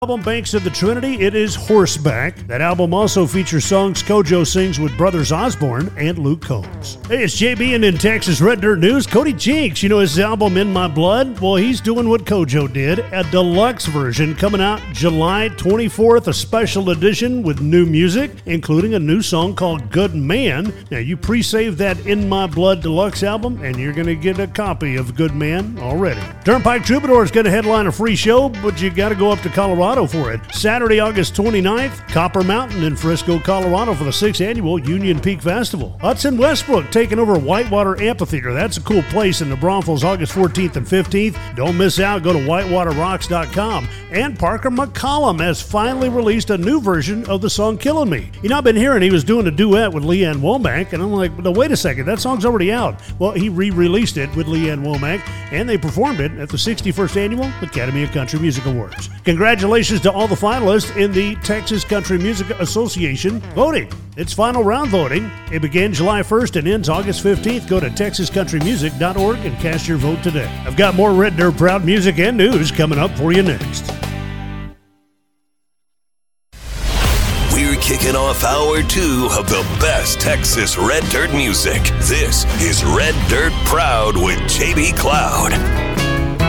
Album Banks of the Trinity, it is Horseback. That album also features songs Kojo sings with brothers Osborne and Luke Combs. Hey, it's JB, and in Texas Red Dirt News, Cody Jinks, his album In My Blood? Well, he's doing what Kojo did, a deluxe version coming out July 24th, a special edition with new music, including a new song called Good Man. Now, you pre-save that In My Blood deluxe album, and you're going to get a copy of Good Man already. Turnpike Troubadour is going to headline a free show, but you got to go up to Colorado for it. Saturday, August 29th, Copper Mountain in Frisco, Colorado for the 6th Annual Union Peak Festival. Hudson Westbrook taking over Whitewater Amphitheater. That's a cool place in the Braunfels, August 14th and 15th. Don't miss out. Go to whitewaterrocks.com. And Parker McCollum has finally released a new version of the song Killing Me. I've been hearing he was doing a duet with Leanne Womack, and I'm like, no, wait a second, that song's already out. Well, he re-released it with Leanne Womack, and they performed it at the 61st Annual Academy of Country Music Awards. Congratulations to all the finalists in the Texas Country Music Association voting. It's final round voting. It began July 1st and ends August 15th. Go to texascountrymusic.org and cast your vote today. I've got more Red Dirt Proud music and news coming up for you next. We're kicking off hour 2 of the best Texas Red Dirt music. This is Red Dirt Proud with JB Cloud.